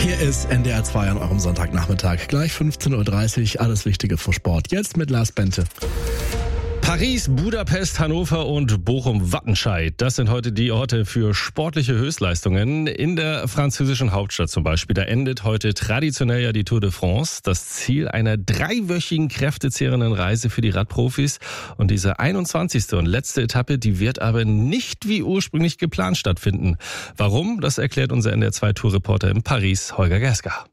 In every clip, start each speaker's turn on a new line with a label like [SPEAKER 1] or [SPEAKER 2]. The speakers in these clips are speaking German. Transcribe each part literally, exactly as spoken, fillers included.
[SPEAKER 1] Hier ist N D R zwei an eurem Sonntagnachmittag. Gleich fünfzehn Uhr dreißig, alles Wichtige vom Sport. Jetzt mit Lars Bente.
[SPEAKER 2] Paris, Budapest, Hannover und Bochum-Wattenscheid. Das sind heute die Orte für sportliche Höchstleistungen. In der französischen Hauptstadt zum Beispiel, da endet heute traditionell ja die Tour de France. Das Ziel einer dreiwöchigen kräftezehrenden Reise für die Radprofis. Und diese einundzwanzigste und letzte Etappe, die wird aber nicht wie ursprünglich geplant stattfinden. Warum? Das erklärt unser N D R zwei Tourreporter in Paris, Holger Gerska.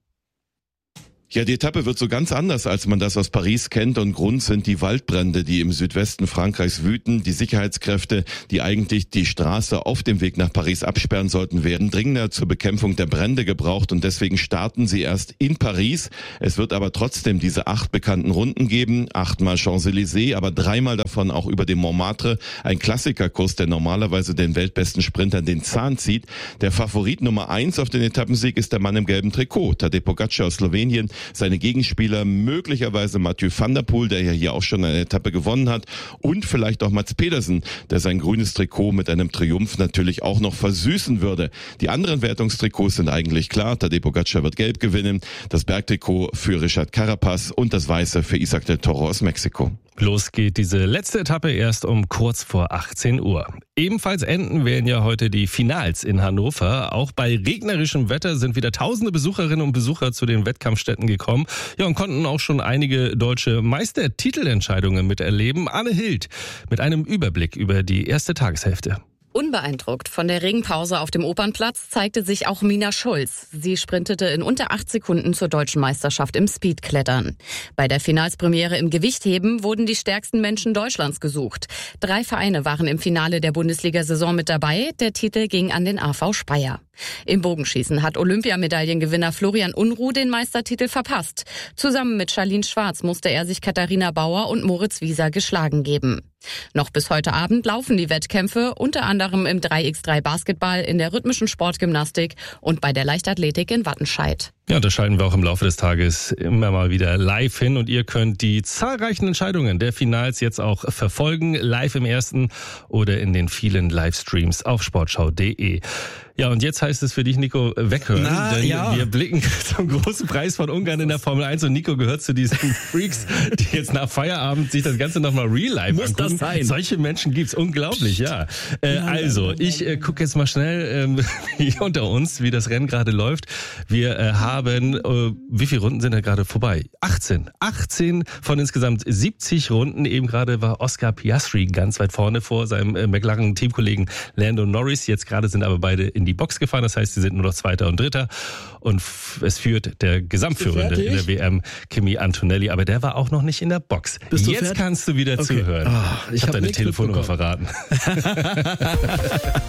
[SPEAKER 3] Ja, die Etappe wird so ganz anders, als man das aus Paris kennt, und Grund sind die Waldbrände, die im Südwesten Frankreichs wüten. Die Sicherheitskräfte, die eigentlich die Straße auf dem Weg nach Paris absperren sollten, werden dringender zur Bekämpfung der Brände gebraucht, und deswegen starten sie erst in Paris. Es wird aber trotzdem diese acht bekannten Runden geben, achtmal Champs-Élysées, aber dreimal davon auch über den Montmartre, ein Klassikerkurs, der normalerweise den weltbesten Sprintern den Zahn zieht. Der Favorit Nummer eins auf den Etappensieg ist der Mann im gelben Trikot, Tadej Pogačar aus Slowenien. Seine Gegenspieler möglicherweise Mathieu van der Poel, der ja hier auch schon eine Etappe gewonnen hat, und vielleicht auch Mats Pedersen, der sein grünes Trikot mit einem Triumph natürlich auch noch versüßen würde. Die anderen Wertungstrikots sind eigentlich klar. Tadej Pogačar wird gelb gewinnen, das Bergtrikot für Richard Carapaz und das weiße für Isaac del Toro aus Mexiko.
[SPEAKER 2] Los geht diese letzte Etappe erst um kurz vor achtzehn Uhr. Ebenfalls enden werden ja heute die Finals in Hannover. Auch bei regnerischem Wetter sind wieder tausende Besucherinnen und Besucher zu den Wettkampfstätten gekommen. Ja, und konnten auch schon einige deutsche Meistertitelentscheidungen miterleben. Anne Hild mit einem Überblick über die erste Tageshälfte.
[SPEAKER 4] Unbeeindruckt von der Regenpause auf dem Opernplatz zeigte sich auch Mina Schulz. Sie sprintete in unter acht Sekunden zur deutschen Meisterschaft im Speedklettern. Bei der Finalspremiere im Gewichtheben wurden die stärksten Menschen Deutschlands gesucht. Drei Vereine waren im Finale der Bundesliga-Saison mit dabei. Der Titel ging an den A V Speyer. Im Bogenschießen hat Olympiamedaillengewinner Florian Unruh den Meistertitel verpasst. Zusammen mit Charlene Schwarz musste er sich Katharina Bauer und Moritz Wieser geschlagen geben. Noch bis heute Abend laufen die Wettkämpfe, unter anderem im drei gegen drei Basketball, in der rhythmischen Sportgymnastik und bei der Leichtathletik in Wattenscheid.
[SPEAKER 2] Ja, da schalten wir auch im Laufe des Tages immer mal wieder live hin, und ihr könnt die zahlreichen Entscheidungen der Finals jetzt auch verfolgen, live im Ersten oder in den vielen Livestreams auf sportschau punkt de. Ja, und jetzt heißt es für dich, Nico, weghören,
[SPEAKER 1] Na,
[SPEAKER 2] denn
[SPEAKER 1] ja.
[SPEAKER 2] wir blicken zum großen Preis von Ungarn in der Formel eins, und Nico gehört zu diesen Freaks, die jetzt nach Feierabend sich das Ganze nochmal real live
[SPEAKER 1] Muss
[SPEAKER 2] angucken.
[SPEAKER 1] das sein?
[SPEAKER 2] Solche Menschen gibt's, unglaublich, ja. Äh, also, ich äh, gucke jetzt mal schnell ähm, hier unter uns, wie das Rennen gerade läuft. Wir äh, haben, äh, wie viele Runden sind da gerade vorbei? achtzehn. achtzehn von insgesamt siebzig Runden. Eben gerade war Oscar Piastri ganz weit vorne vor seinem äh, McLaren-Teamkollegen Lando Norris. Jetzt gerade sind aber beide in die Box gefahren, das heißt, sie sind nur noch Zweiter und Dritter, und f- es führt der Gesamtführende in der W M, Kimi Antonelli, aber der war auch noch nicht in der Box.
[SPEAKER 1] Bist du
[SPEAKER 2] Jetzt
[SPEAKER 1] fertig?
[SPEAKER 2] kannst du wieder
[SPEAKER 1] Okay.
[SPEAKER 2] zuhören.
[SPEAKER 1] Oh, ich
[SPEAKER 2] ich habe
[SPEAKER 1] hab
[SPEAKER 2] deine
[SPEAKER 1] nichts
[SPEAKER 2] Telefonnummer
[SPEAKER 1] mitbekommen.
[SPEAKER 2] verraten.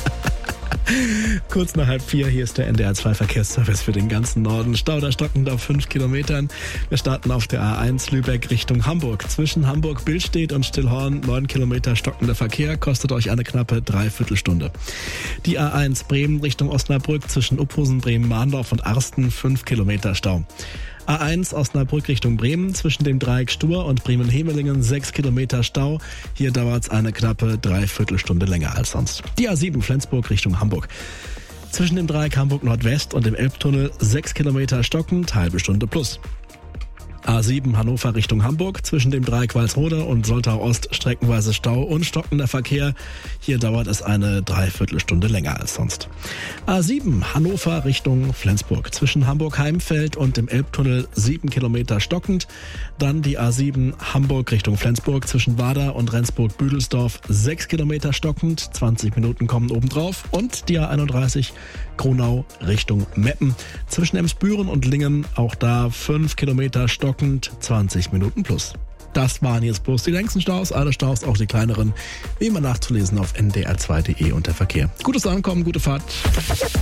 [SPEAKER 1] Kurz nach halb vier, hier ist der N D R zwei Verkehrsservice für den ganzen Norden. Stauder stockend auf fünf Kilometern. Wir starten auf der A eins Lübeck Richtung Hamburg. Zwischen Hamburg-Billstedt und Stillhorn neun Kilometer stockender Verkehr, kostet euch eine knappe Dreiviertelstunde. Die A eins Bremen Richtung Osnabrück zwischen Uphusen, Bremen-Mahndorf und Arsten fünf Kilometer Stau. A eins Osnabrück Richtung Bremen, zwischen dem Dreieck Stur und Bremen-Hemelingen sechs Kilometer Stau. Hier dauert es eine knappe Dreiviertelstunde länger als sonst. Die A sieben Flensburg Richtung Hamburg. Zwischen dem Dreieck Hamburg Nordwest und dem Elbtunnel sechs Kilometer stockend, halbe Stunde plus. A sieben Hannover Richtung Hamburg, zwischen dem Dreieck Walsrode und Soltau Ost streckenweise Stau und stockender Verkehr. Hier dauert es eine Dreiviertelstunde länger als sonst. A sieben Hannover Richtung Flensburg, zwischen Hamburg-Heimfeld und dem Elbtunnel sieben Kilometer stockend. Dann die A sieben Hamburg Richtung Flensburg, zwischen Wader und Rendsburg-Büdelsdorf sechs Kilometer stockend, zwanzig Minuten kommen obendrauf. Und die A einunddreißig Kronau Richtung Meppen, zwischen Emsbüren und Lingen, auch da fünf Kilometer stockend, zwanzig Minuten plus. Das waren jetzt bloß die längsten Staus, alle Staus, auch die kleineren, wie immer nachzulesen auf n d r zwei punkt de unter Verkehr. Gutes Ankommen, gute Fahrt.